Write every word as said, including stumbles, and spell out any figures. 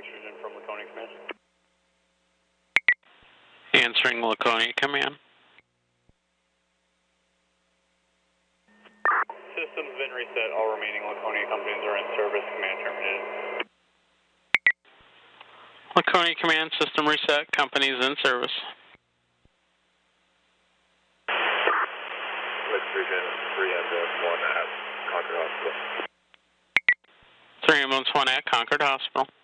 Extragen from Laconia Command. Answering Laconia Command. System's been reset. All remaining Laconia companies are in service. Command terminated. Laconia Command, system reset. Companies in service. Extragen three ambulance one at Concord Hospital. three ambulance one at Concord Hospital.